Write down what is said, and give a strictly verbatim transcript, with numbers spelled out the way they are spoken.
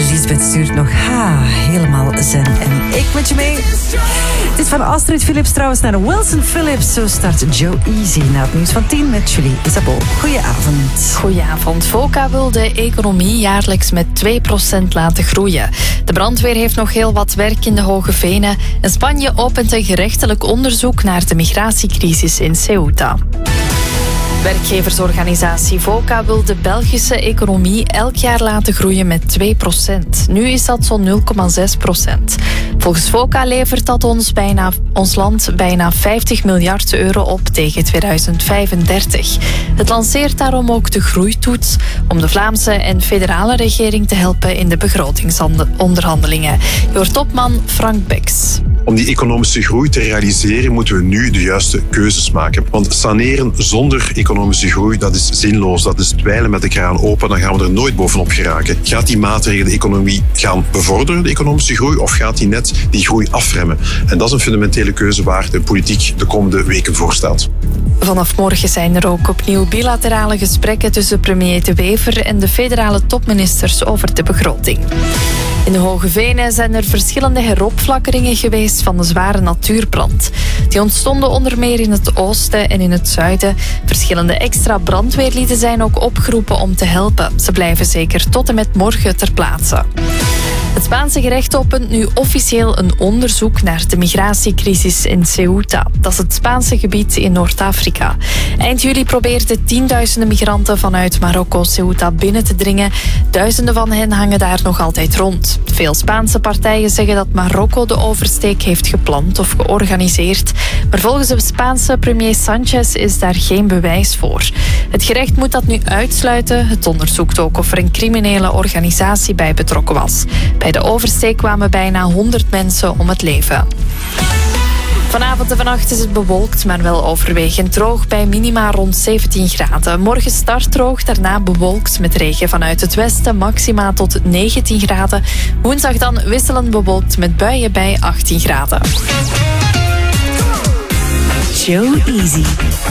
Gisbert stuurt nog ha, helemaal zen. En ik met je mee. Dit is van Astrid Philips trouwens naar Wilson Phillips. Zo start Joe Easy na het nieuws van tien met Julie Isabel. Goedenavond. Goedenavond. VOCA wil de economie jaarlijks met twee procent laten groeien. De brandweer heeft nog heel wat werk in de Hoge Venen. En Spanje opent een gerechtelijk onderzoek naar de migratiecrisis in Ceuta. Werkgeversorganisatie VOCA wil de Belgische economie elk jaar laten groeien met twee procent. Nu is dat zo'n nul komma zes procent. Volgens VOCA levert dat ons, bijna, ons land bijna vijftig miljard euro op tegen tweeduizend vijfendertig. Het lanceert daarom ook de groeitoets om de Vlaamse en federale regering te helpen in de begrotingsonderhandelingen. Je hoort topman Frank Beks. Om die economische groei te realiseren moeten we nu de juiste keuzes maken. Want saneren zonder economische groei, dat is zinloos. Dat is dweilen met de kraan open, dan gaan we er nooit bovenop geraken. Gaat die maatregel de economie gaan bevorderen, de economische groei, of gaat die net die groei afremmen? En dat is een fundamentele keuze waar de politiek de komende weken voor staat. Vanaf morgen zijn er ook opnieuw bilaterale gesprekken tussen premier De Wever en de federale topministers over de begroting. In de Hoge Venen zijn er verschillende heropflakkeringen geweest van de zware natuurbrand. Die ontstonden onder meer in het oosten en in het zuiden. Verschillende extra brandweerlieden zijn ook opgeroepen om te helpen. Ze blijven zeker tot en met morgen ter plaatse. Het Spaanse gerecht opent nu officieel een onderzoek naar de migratiecrisis in Ceuta. Dat is het Spaanse gebied in Noord-Afrika. Eind juli probeerden tienduizenden migranten vanuit Marokko Ceuta binnen te dringen. Duizenden van hen hangen daar nog altijd rond. Veel Spaanse partijen zeggen dat Marokko de oversteek heeft gepland of georganiseerd. Maar volgens de Spaanse premier Sanchez is daar geen bewijs voor. Het gerecht moet dat nu uitsluiten. Het onderzoekt ook of er een criminele organisatie bij betrokken was. Bij de oversteek kwamen bijna honderd mensen om het leven. Vanavond en vannacht is het bewolkt, maar wel overwegend droog bij minima rond zeventien graden. Morgen start droog, daarna bewolkt met regen vanuit het westen, maxima tot negentien graden. Woensdag dan wisselend bewolkt met buien bij achttien graden. Joe Easy.